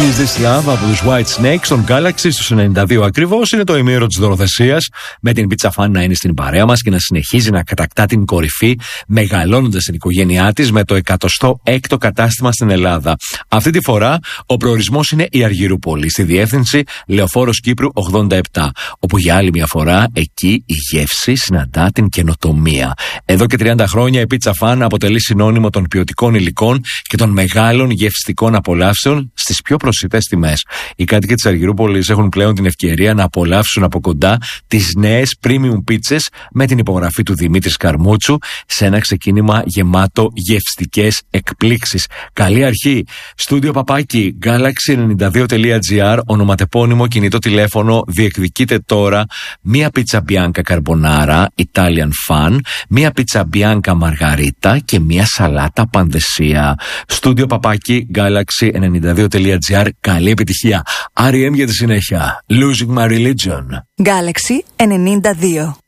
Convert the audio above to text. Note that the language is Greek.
Is This Love από τους White Snakes στον Galaxy στους 92 ακριβώς. Είναι το ημίωρο της δωροθεσίας, με την Pizza Fan να είναι στην παρέα μας και να συνεχίζει να κατακτά την κορυφή, μεγαλώνοντας την οικογένειά της με το 106ο κατάστημα στην Ελλάδα. Αυτή τη φορά ο προορισμός είναι η Αργυρούπολη, στη διεύθυνση Λεωφόρος Κύπρου 87, όπου για άλλη μια φορά εκεί η γεύση συναντά την καινοτομία. Εδώ και 30 χρόνια η Pizza Fan αποτελεί συνώνυμο των ποιοτικών υλικών και των μεγάλων γευστικών απολαύσεων στις πιο προσιτές τιμές. Οι κάτοικοι της Αργυρούπολης έχουν πλέον την ευκαιρία να απολαύσουν από κοντά τις νέες premium πίτσες με την υπογραφή του Δημήτρη Σκαρμούτσου σε ένα ξεκίνημα γεμάτο γευστικές εκπλήξεις. Καλή αρχή. Στούντιο παπάκι galaxy92.gr, ονοματεπώνυμο κινητό τηλέφωνο. Διεκδικείτε τώρα μία πίτσα Bianca Carbonara Italian Fan, μία πίτσα Bianca Margharita και μία σαλάτα Πανδεσία. Στούντιο παπάκι galaxy92.gr. Καλή επιτυχία. R.E.M. για τη συνέχεια. Losing My Religion. Galaxy 92.